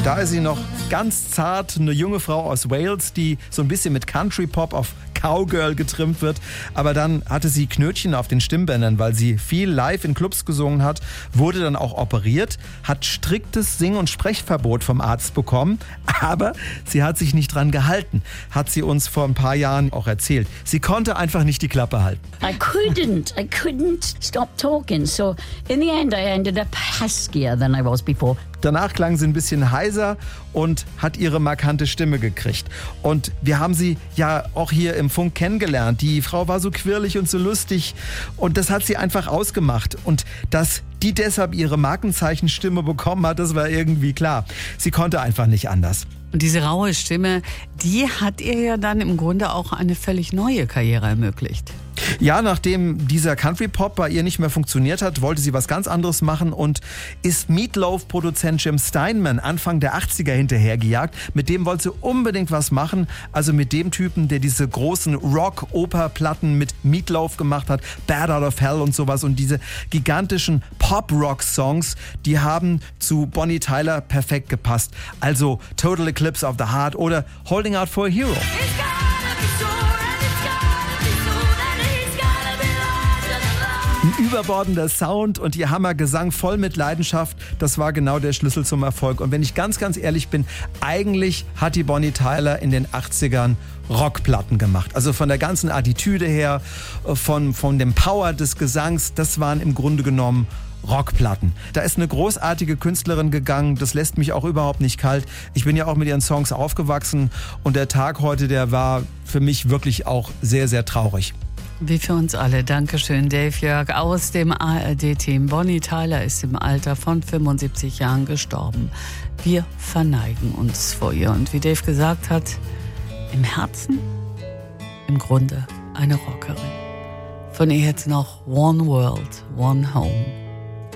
Da ist sie noch ganz zart, eine junge Frau aus Wales, die so ein bisschen mit Country-Pop auf Cowgirl getrimmt wird. Aber dann hatte sie Knötchen auf den Stimmbändern, weil sie viel live in Clubs gesungen hat, wurde dann auch operiert, hat striktes Sing- und Sprechverbot vom Arzt bekommen. Aber sie hat sich nicht dran gehalten, hat sie uns vor ein paar Jahren auch erzählt. Sie konnte einfach nicht die Klappe halten. I couldn't stop talking. So in the end I ended up huskier than I was before. Danach klang sie ein bisschen heiser und hat ihre markante Stimme gekriegt. Und wir haben sie ja auch hier im Funk kennengelernt. Die Frau war so quirlig und so lustig und das hat sie einfach ausgemacht. Und dass die deshalb ihre Markenzeichenstimme bekommen hat, das war irgendwie klar. Sie konnte einfach nicht anders. Und diese raue Stimme, die hat ihr ja dann im Grunde auch eine völlig neue Karriere ermöglicht. Ja, nachdem dieser Country-Pop bei ihr nicht mehr funktioniert hat, wollte sie was ganz anderes machen und ist Meatloaf-Produzent Jim Steinman Anfang der 80er hinterhergejagt. Mit dem wollte sie unbedingt was machen, also mit dem Typen, der diese großen Rock-Oper-Platten mit Meatloaf gemacht hat, Bad Out of Hell und sowas. Und diese gigantischen Pop-Rock-Songs, die haben zu Bonnie Tyler perfekt gepasst. Also Total Eclipse of the Heart oder Holding Out for a Hero. Ein überbordender Sound und ihr Hammergesang voll mit Leidenschaft, das war genau der Schlüssel zum Erfolg. Und wenn ich ganz, ganz ehrlich bin, eigentlich hat die Bonnie Tyler in den 80ern Rockplatten gemacht. Also von der ganzen Attitüde her, von dem Power des Gesangs, das waren im Grunde genommen Rockplatten. Da ist eine großartige Künstlerin gegangen, das lässt mich auch überhaupt nicht kalt. Ich bin ja auch mit ihren Songs aufgewachsen und der Tag heute, der war für mich wirklich auch sehr, sehr traurig. Wie für uns alle. Dankeschön, Dave Jörg aus dem ARD-Team. Bonnie Tyler ist im Alter von 75 Jahren gestorben. Wir verneigen uns vor ihr. Und wie Dave gesagt hat, im Herzen, im Grunde eine Rockerin. Von ihr jetzt noch One World, One Home.